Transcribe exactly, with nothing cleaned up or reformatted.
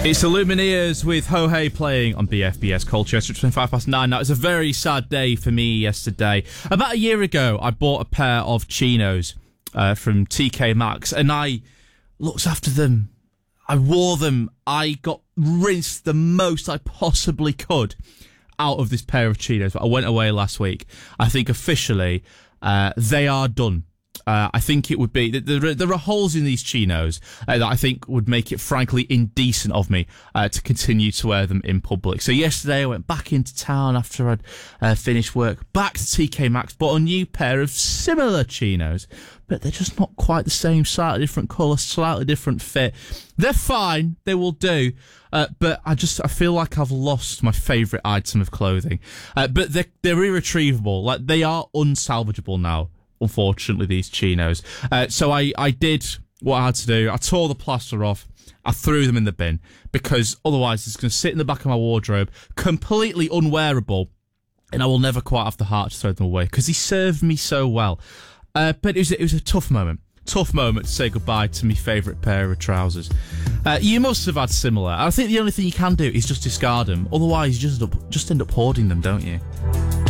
It's the Lumineers with Ho Hey playing on B F B S Culture. It's twenty-five past nine now. It's a very sad day for me yesterday. About a year ago, I bought a pair of chinos uh, from T K Maxx, and I looked after them. I wore them. I got rinsed the most I possibly could out of this pair of chinos. But I went away last week. I think officially uh, they are done. Uh, I think it would be... There are, there are holes in these chinos uh, that I think would make it, frankly, indecent of me uh, to continue to wear them in public. So yesterday I went back into town after I'd uh, finished work, back to T K Maxx, bought a new pair of similar chinos, but they're just not quite the same, slightly different colour, slightly different fit. They're fine, they will do, uh, but I just I feel like I've lost my favourite item of clothing. Uh, but they're, they're irretrievable, like they are unsalvageable now. Unfortunately, these chinos. Uh, so I, I did what I had to do. I tore the plaster off. I threw them in the bin because otherwise it's going to sit in the back of my wardrobe, completely unwearable, and I will never quite have the heart to throw them away because he served me so well. Uh, but it was, it was a tough moment. Tough moment to say goodbye to my favourite pair of trousers. Uh, you must have had similar. I think the only thing you can do is just discard them. Otherwise, you just end up, just end up hoarding them, don't you?